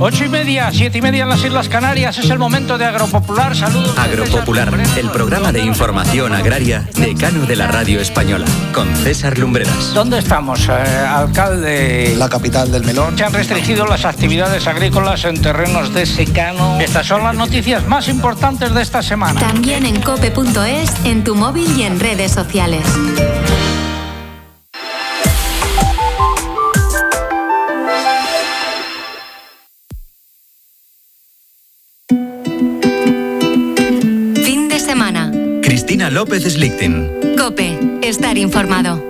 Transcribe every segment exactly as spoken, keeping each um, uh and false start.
Ocho y media, siete y media en las Islas Canarias, es el momento de Agropopular. Saludos. Agropopular, el programa de información agraria decano de la radio española, con César Lumbreras. ¿Dónde estamos, eh, alcalde? La capital del melón. Se han restringido las actividades agrícolas en terrenos de secano. Estas son las noticias más importantes de esta semana. También en cope punto es, en tu móvil y en redes sociales. Cristina López Slichting. COPE, estar informado.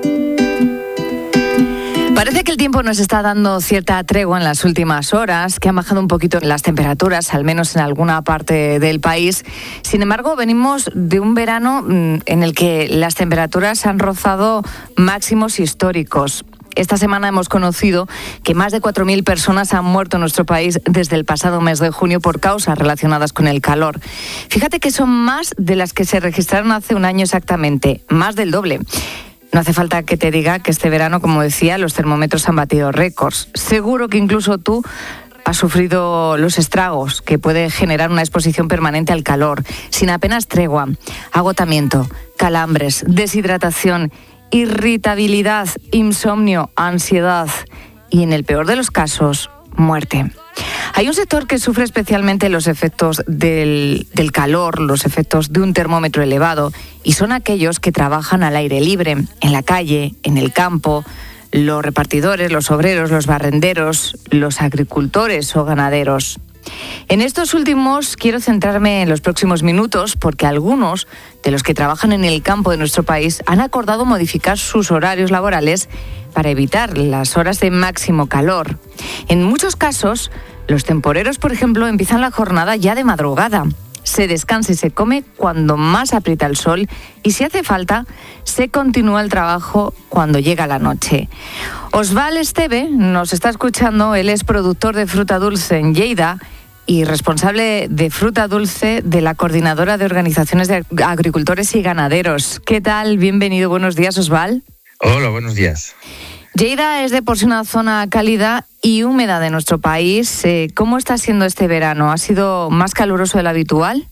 Parece que el tiempo nos está dando cierta tregua en las últimas horas, que han bajado un poquito las temperaturas, al menos en alguna parte del país. Sin embargo, venimos de un verano en el que las temperaturas han rozado máximos históricos. Esta semana hemos conocido que más de cuatro mil personas han muerto en nuestro país desde el pasado mes de junio por causas relacionadas con el calor. Fíjate que son más de las que se registraron hace un año exactamente, más del doble. No hace falta que te diga que este verano, como decía, los termómetros han batido récords. Seguro que incluso tú has sufrido los estragos que puede generar una exposición permanente al calor, sin apenas tregua, agotamiento, calambres, deshidratación, irritabilidad, insomnio, ansiedad y, en el peor de los casos, muerte. Hay un sector que sufre especialmente los efectos del, del calor, los efectos de un termómetro elevado, y son aquellos que trabajan al aire libre, en la calle, en el campo, los repartidores, los obreros, los barrenderos, los agricultores o ganaderos. En estos últimos quiero centrarme en los próximos minutos porque algunos de los que trabajan en el campo de nuestro país han acordado modificar sus horarios laborales para evitar las horas de máximo calor. En muchos casos, los temporeros, por ejemplo, empiezan la jornada ya de madrugada. Se descansa y se come cuando más aprieta el sol y, si hace falta, se continúa el trabajo cuando llega la noche. Osval Esteve nos está escuchando. Él es productor de fruta dulce en Lleida y responsable de fruta dulce de la Coordinadora de Organizaciones de Agricultores y Ganaderos. ¿Qué tal? Bienvenido. Buenos días, Osval. Hola, buenos días. Lleida es de por sí una zona cálida y húmeda de nuestro país. ¿Cómo está siendo este verano? ¿Ha sido más caluroso de lo habitual?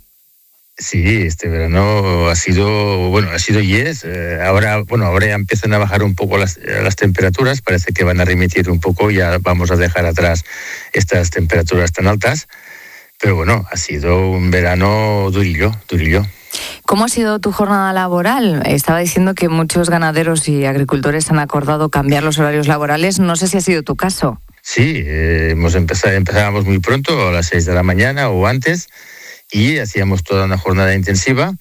Sí, este verano ha sido, bueno, ha sido y es. Eh, ahora, bueno, ahora ya empiezan a bajar un poco las, las temperaturas. Parece que van a remitir un poco. Ya vamos a dejar atrás estas temperaturas tan altas. Pero bueno, ha sido un verano durillo, durillo. ¿Cómo ha sido tu jornada laboral? Estaba diciendo que muchos ganaderos y agricultores han acordado cambiar los horarios laborales. No sé si ha sido tu caso. Sí, eh, hemos empezado, empezábamos muy pronto, a las seis de la mañana o antes, y hacíamos toda una jornada intensiva.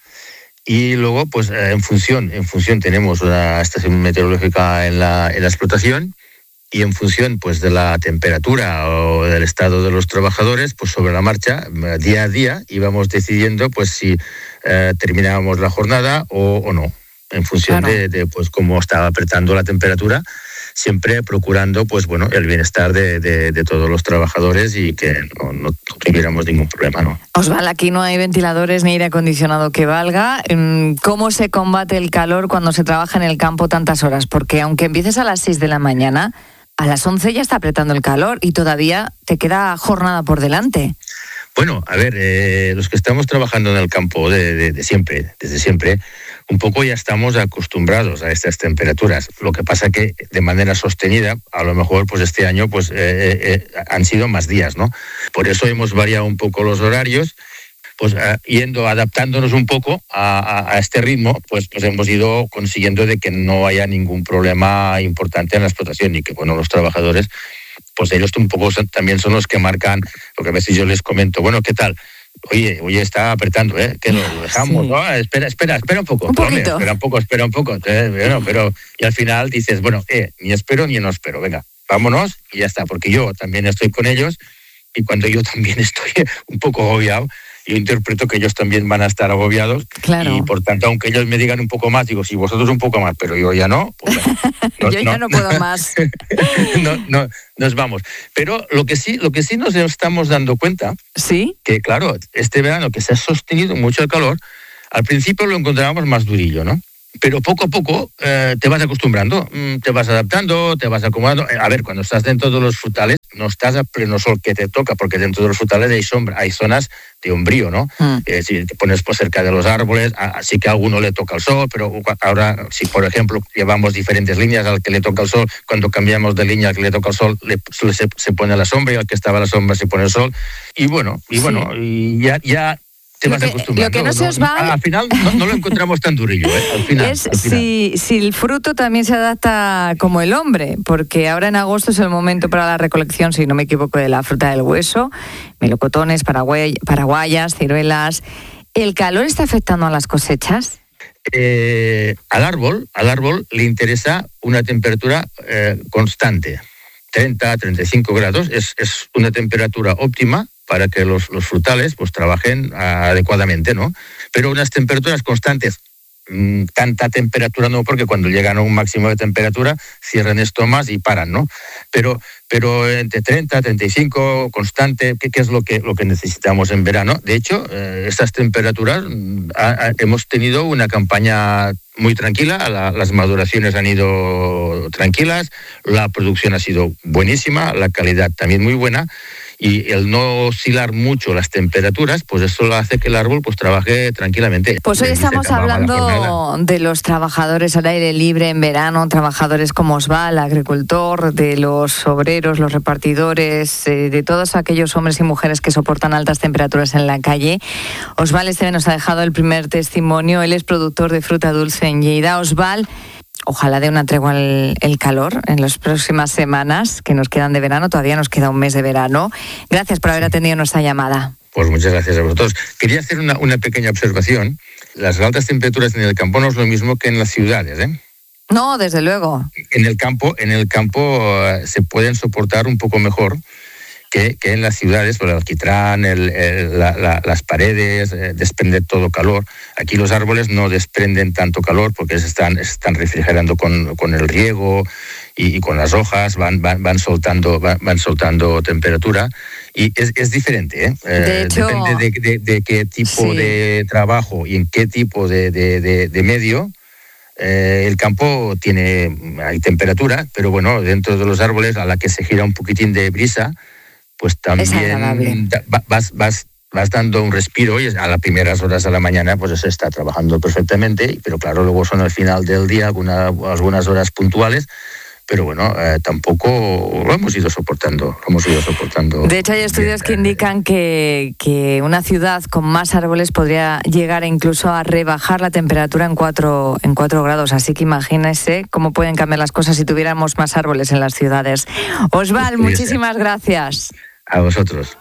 Y luego, pues en función, en función tenemos una estación meteorológica en la, en la explotación, y en función pues de la temperatura o del estado de los trabajadores, pues sobre la marcha, día a día, íbamos decidiendo pues si eh, terminábamos la jornada o, o no, en función claro. de, de pues cómo estaba apretando la temperatura, siempre procurando pues bueno el bienestar de, de, de todos los trabajadores y que no, no tuviéramos ningún problema, ¿no? Osval, aquí no hay ventiladores ni aire acondicionado que valga. ¿Cómo se combate el calor cuando se trabaja en el campo tantas horas? Porque aunque empieces a las seis de la mañana, a las once ya está apretando el calor y todavía te queda jornada por delante. Bueno, a ver, eh, los que estamos trabajando en el campo de, de, de siempre, desde siempre, un poco ya estamos acostumbrados a estas temperaturas. Lo que pasa que de manera sostenida, a lo mejor pues este año pues eh, eh, han sido más días, ¿no? Por eso hemos variado un poco los horarios, pues uh, yendo, adaptándonos un poco a, a, a este ritmo, pues, pues hemos ido consiguiendo de que no haya ningún problema importante en la explotación y que, bueno, los trabajadores, pues ellos un poco son, también son los que marcan, lo que a veces yo les comento, bueno, ¿qué tal? Oye, oye, está apretando, ¿eh? Que lo dejamos, sí. ¿no? Espera, espera, espera un poco. Un poquito. Espera un poco, espera un poco. ¿eh? Bueno, pero, y al final dices, bueno, eh, ni espero ni no espero, venga, vámonos y ya está, porque yo también estoy con ellos y cuando yo también estoy un poco agobiado, yo interpreto que ellos también van a estar agobiados. Claro. Y por tanto, aunque ellos me digan un poco más, digo, si vosotros un poco más, pero yo ya no. Pues, no yo no, ya no puedo más. no, no, nos vamos. Pero lo que sí, lo que sí nos estamos dando cuenta, ¿sí? Que claro, este verano que se ha sostenido mucho el calor, al principio lo encontrábamos más durillo, ¿no? pero poco a poco eh, te vas acostumbrando, te vas adaptando, te vas acomodando. A ver, cuando estás dentro de los frutales, no estás a pleno sol que te toca, porque dentro de los frutales hay sombra, hay zonas de umbrío, ¿no? Mm. Eh, si te pones pues, cerca de los árboles, así que a alguno le toca el sol, pero ahora, si por ejemplo llevamos diferentes líneas, al que le toca el sol, cuando cambiamos de línea al que le toca el sol, le, se, se pone la sombra, y al que estaba a la sombra se pone el sol, y bueno, y bueno, sí. y ya... ya te vas acostumbrando. Lo que no se os va... Al final no, no lo encontramos tan durillo, ¿eh? Al final, es al final. Si, si el fruto también se adapta como el hombre, porque ahora en agosto es el momento para la recolección, si no me equivoco, de la fruta del hueso, melocotones, paraguay, paraguayas, ciruelas. ¿El calor está afectando a las cosechas? Eh, al árbol, al árbol le interesa una temperatura eh, constante. treinta, treinta y cinco grados es, es una temperatura óptima para que los, los frutales pues trabajen adecuadamente, ¿no? Pero unas temperaturas constantes, mmm, tanta temperatura no, porque cuando llegan a un máximo de temperatura cierran estomas y paran, ¿no? Pero, pero entre treinta, treinta y cinco, constante, ¿qué, qué es lo que, lo que necesitamos en verano? De hecho, eh, estas temperaturas, ha, ha, hemos tenido una campaña muy tranquila, la, las maduraciones han ido tranquilas, la producción ha sido buenísima, la calidad también muy buena. Y el no oscilar mucho las temperaturas, pues eso lo hace que el árbol pues trabaje tranquilamente. Pues hoy estamos hablando de los trabajadores al aire libre en verano, trabajadores como Osval, agricultor, de los obreros, los repartidores, eh, de todos aquellos hombres y mujeres que soportan altas temperaturas en la calle. Osval Esteve nos ha dejado el primer testimonio. Él es productor de fruta dulce en Lleida. Osval, ojalá dé una tregua el, el calor en las próximas semanas que nos quedan de verano. Todavía nos queda un mes de verano. Gracias por haber atendido nuestra llamada. Pues muchas gracias a vosotros. Quería hacer una, una pequeña observación. Las altas temperaturas en el campo no es lo mismo que en las ciudades, ¿eh? No, desde luego. En el campo, en el campo uh, se pueden soportar un poco mejor que, que en las ciudades, por el alquitrán, el, el, la, la, las paredes, eh, desprende todo calor. Aquí los árboles no desprenden tanto calor porque se están, están refrigerando con, con el riego y, y con las hojas, van, van, van, soltando, van, van soltando temperatura. Y es, es diferente, ¿eh? De hecho, depende de, de, de qué tipo sí. de trabajo y en qué tipo de, de, de, de medio. Eh, el campo tiene, hay temperatura, pero bueno, dentro de los árboles, a la que se gira un poquitín de brisa, pues también vas, vas, vas dando un respiro, y a las primeras horas de la mañana pues se está trabajando perfectamente, pero claro, luego son al final del día alguna, algunas horas puntuales, pero bueno, eh, tampoco lo hemos ido soportando, lo hemos ido soportando. De hecho, hay estudios que indican que, que una ciudad con más árboles podría llegar incluso a rebajar la temperatura en cuatro, en cuatro grados, así que imagínese cómo pueden cambiar las cosas si tuviéramos más árboles en las ciudades. Osval, muchísimas gracias. A vosotros.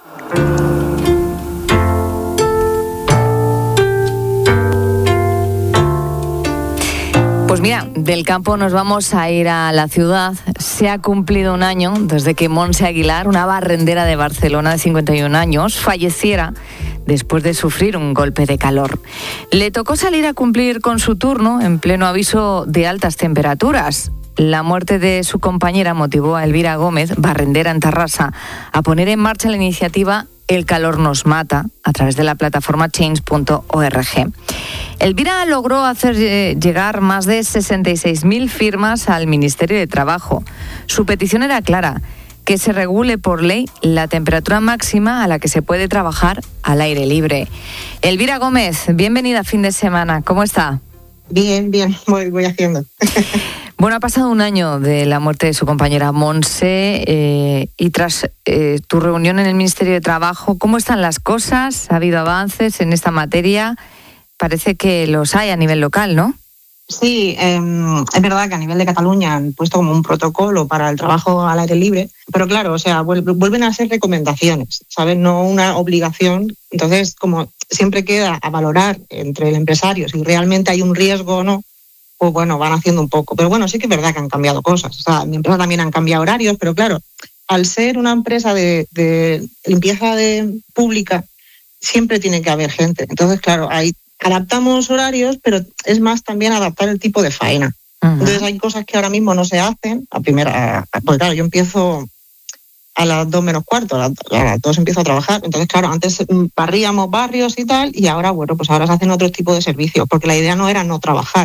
Pues mira, del campo nos vamos a ir a la ciudad. Se ha cumplido un año desde que Montse Aguilar, una barrendera de Barcelona de cincuenta y un años, falleciera después de sufrir un golpe de calor. Le tocó salir a cumplir con su turno en pleno aviso de altas temperaturas. La muerte de su compañera motivó a Elvira Gómez, barrendera en Tarrasa, a poner en marcha la iniciativa El calor nos mata, a través de la plataforma change punto org. Elvira logró hacer llegar más de sesenta y seis mil firmas al Ministerio de Trabajo. Su petición era clara, que se regule por ley la temperatura máxima a la que se puede trabajar al aire libre. Elvira Gómez, bienvenida a Fin de Semana. ¿Cómo está? Bien, bien, voy, voy haciendo. Bueno, ha pasado un año de la muerte de su compañera Montse eh, y tras eh, tu reunión en el Ministerio de Trabajo, ¿cómo están las cosas? ¿Ha habido avances en esta materia? Parece que los hay a nivel local, ¿no? Sí, eh, es verdad que a nivel de Cataluña han puesto como un protocolo para el trabajo al aire libre, pero claro, o sea, vuelven a ser recomendaciones, ¿sabes? No una obligación. Entonces, como siempre queda a valorar entre el empresario si realmente hay un riesgo o no, pues bueno, van haciendo un poco. Pero bueno, sí que es verdad que han cambiado cosas. O sea, en mi empresa también han cambiado horarios, pero claro, al ser una empresa de, de limpieza de, pública, siempre tiene que haber gente. Entonces, claro, ahí adaptamos horarios, pero es más también adaptar el tipo de faena. Uh-huh. Entonces hay cosas que ahora mismo no se hacen. A primera, porque claro, yo empiezo a las dos menos cuarto, a las, a las dos empiezo a trabajar. Entonces, claro, antes barríamos barrios y tal, y ahora, bueno, pues ahora se hacen otro tipo de servicios, porque la idea no era no trabajar,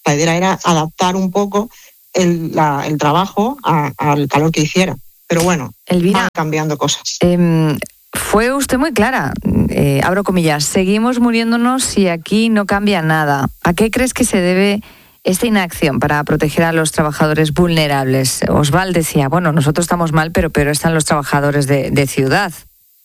La idea era adaptar un poco el, la, el trabajo a, al calor que hiciera. Pero bueno, Elvira, van cambiando cosas. Eh, fue usted muy clara. Eh, abro comillas. Seguimos muriéndonos y aquí no cambia nada. ¿A qué crees que se debe esta inacción para proteger a los trabajadores vulnerables? Osval decía, bueno, nosotros estamos mal, pero, pero están los trabajadores de, de ciudad.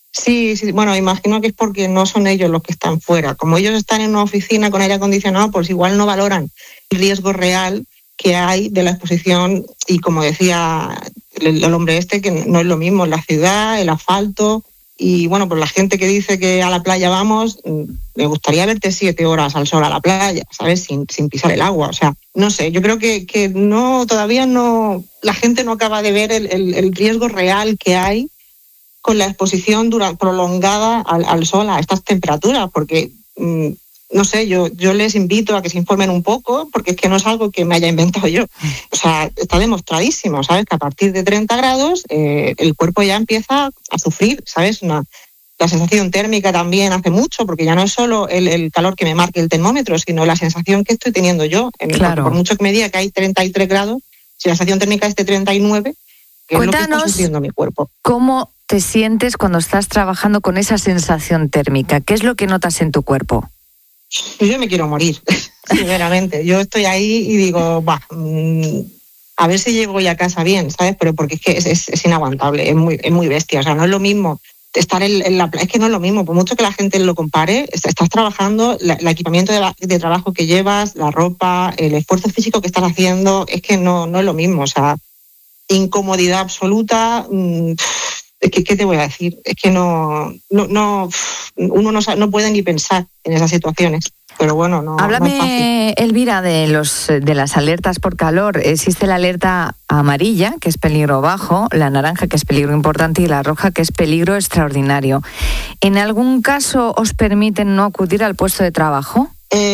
Sí, sí, bueno, imagino que es porque no son ellos los que están fuera. Como ellos están en una oficina con aire acondicionado, pues igual no valoran el riesgo real que hay de la exposición. Y como decía el, el hombre este, que no es lo mismo en la ciudad, el asfalto. Y bueno, pues la gente que dice que a la playa vamos, me gustaría verte siete horas al sol a la playa, ¿sabes? Sin, sin pisar el agua. O sea, no sé, yo creo que, que no, todavía no, la gente no acaba de ver el, el, el riesgo real que hay con la exposición dura, prolongada al, al sol a estas temperaturas, porque, mmm, no sé, yo, yo les invito a que se informen un poco, porque es que no es algo que me haya inventado yo. O sea, está demostradísimo, ¿sabes? Que a partir de treinta grados eh, el cuerpo ya empieza a sufrir, ¿sabes? Una, la sensación térmica también hace mucho, porque ya no es solo el, el calor que me marque el termómetro, sino la sensación que estoy teniendo yo. Claro. Por mucho que me diga que hay treinta y tres grados, si la sensación térmica es de treinta y nueve, que es lo que está sufriendo mi cuerpo. ¿Cómo te sientes cuando estás trabajando con esa sensación térmica? ¿Qué es lo que notas en tu cuerpo? Yo me quiero morir, sinceramente. Yo estoy ahí y digo, bah, mmm, a ver si llego ya a casa bien, ¿sabes? Pero porque es que es, es, es inaguantable, es muy, es muy bestia. O sea, no es lo mismo estar en, en la playa, es que no es lo mismo. Por mucho que la gente lo compare, estás trabajando, la, el equipamiento de, de trabajo que llevas, la ropa, el esfuerzo físico que estás haciendo, es que no, no es lo mismo. O sea, incomodidad absoluta. Mmm, Es que, ¿qué te voy a decir? Es que no, no, no uno no, no puede ni pensar en esas situaciones. Pero bueno, no, Háblame, no es fácil. Elvira, de los de las alertas por calor. Existe la alerta amarilla, que es peligro bajo, la naranja, que es peligro importante, y la roja, que es peligro extraordinario. ¿En algún caso os permiten no acudir al puesto de trabajo?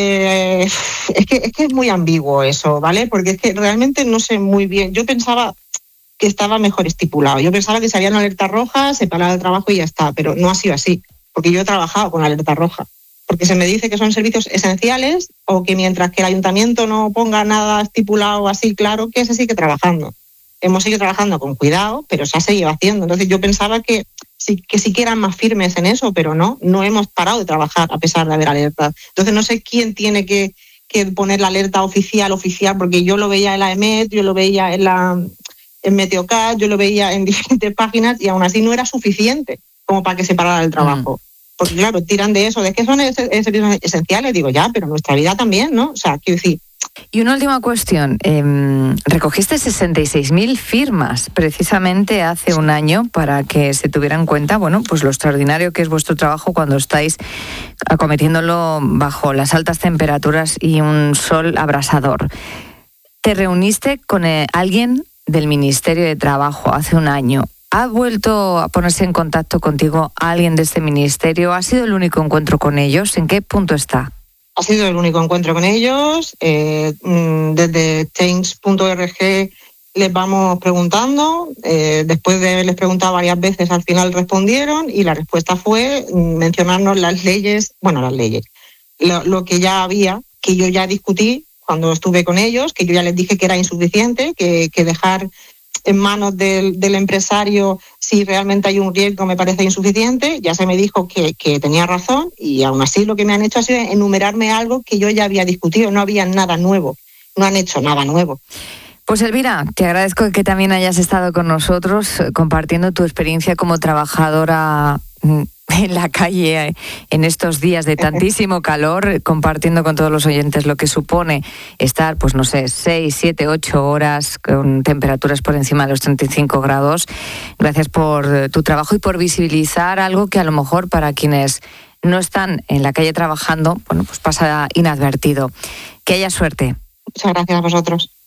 Eh, es que, es que es muy ambiguo eso, ¿vale? Porque es que realmente no sé muy bien. Yo pensaba que estaba mejor estipulado. Yo pensaba que si había una alerta roja, se paraba el trabajo y ya está, pero no ha sido así, porque yo he trabajado con alerta roja, porque se me dice que son servicios esenciales o que mientras que el ayuntamiento no ponga nada estipulado así claro, que se sigue trabajando. Hemos seguido trabajando con cuidado, pero se ha seguido haciendo. Entonces yo pensaba que sí, que sí que eran más firmes en eso, pero no, no hemos parado de trabajar a pesar de haber alertas. Entonces no sé quién tiene que, que poner la alerta oficial, oficial, porque yo lo veía en la E M E T, yo lo veía en la... en Meteocat, yo lo veía en diferentes páginas y aún así no era suficiente como para que se parara el trabajo. Mm. Porque claro, tiran de eso, de que son servicios esenciales, digo ya, pero nuestra vida también, ¿no? O sea, quiero decir... Y una última cuestión, eh, recogiste sesenta y seis mil firmas precisamente hace un año para que se tuviera en cuenta, bueno, pues lo extraordinario que es vuestro trabajo cuando estáis acometiéndolo bajo las altas temperaturas y un sol abrasador. ¿Te reuniste con eh, alguien del Ministerio de Trabajo hace un año? ¿Ha vuelto a ponerse en contacto contigo alguien de este ministerio? ¿Ha sido el único encuentro con ellos? ¿En qué punto está? Ha sido el único encuentro con ellos. Eh, desde change punto org les vamos preguntando. Eh, después de haberles preguntado varias veces, al final respondieron y la respuesta fue mencionarnos las leyes, bueno, las leyes, lo, lo que ya había, que yo ya discutí cuando estuve con ellos, que yo ya les dije que era insuficiente, que, que dejar en manos del, del empresario si realmente hay un riesgo me parece insuficiente. Ya se me dijo que, que tenía razón y aún así lo que me han hecho ha sido enumerarme algo que yo ya había discutido, no había nada nuevo, no han hecho nada nuevo. Pues Elvira, te agradezco que también hayas estado con nosotros compartiendo tu experiencia como trabajadora en la calle en estos días de tantísimo calor, compartiendo con todos los oyentes lo que supone estar, pues no sé, seis, siete, ocho horas con temperaturas por encima de los treinta y cinco grados. Gracias por tu trabajo y por visibilizar algo que a lo mejor para quienes no están en la calle trabajando, bueno, pues pasa inadvertido. Que haya suerte. Muchas gracias a vosotros.